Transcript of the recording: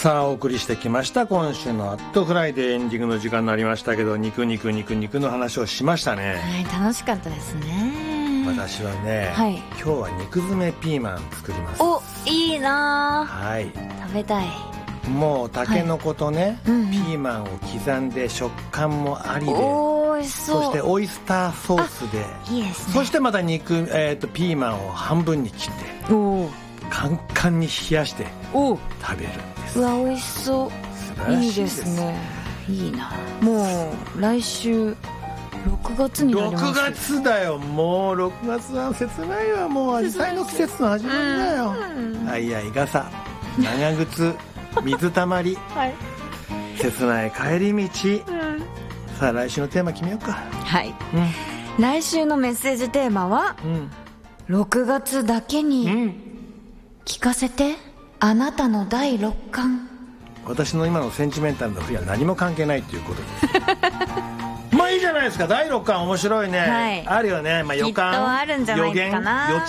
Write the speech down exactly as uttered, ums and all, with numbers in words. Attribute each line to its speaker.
Speaker 1: さあお送りしてきました今週のアットフライデー、エンディングの時間になりましたけど、肉肉肉肉の話をしましたね。
Speaker 2: はい、楽しかったですね。
Speaker 1: 私はね、はい、今日は肉詰めピーマン作ります。
Speaker 2: お、いいな、
Speaker 1: はい、
Speaker 2: 食べたい。
Speaker 1: もうたけのことね、はい、うんうん、ピーマンを刻んで食感もありで、
Speaker 2: おいしそう。
Speaker 1: そしてオイスターソースで
Speaker 2: いいですね。
Speaker 1: そしてまた肉、えー、とピーマンを半分に切って
Speaker 2: お
Speaker 1: カンカンに冷やして食べるんです。
Speaker 2: うわ、美味しそう。
Speaker 1: 素晴らしいです。
Speaker 2: いいですね。いいな。もう来週ろくがつになります。
Speaker 1: ろくがつだよ。もうろくがつは切ないわ。もうアジサイの季節の始まりだよ。あいあい傘、長靴、水たまり、はい、切ない帰り道、うん、さあ来週のテーマ決めようか。
Speaker 2: はい、うん、来週のメッセージテーマは、うん、ろくがつだけに聞かせて、あなたのだいろっかん。
Speaker 1: 私の今のセンチメンタルの冬は何も関係ないということですまあいいじゃないですか。だいろっかん面白いね、はい、あるよね、まあ、予感、
Speaker 2: きっとあるんじゃないかな。
Speaker 1: 予言、予